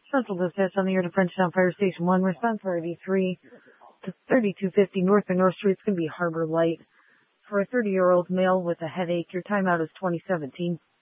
Central Dispatch on the air to Frenchtown Fire Station 1. Response for 83 to 3250 North and North Street. It's going to be Harbor Light. For a 30-year-old male with a headache, your timeout is 2017.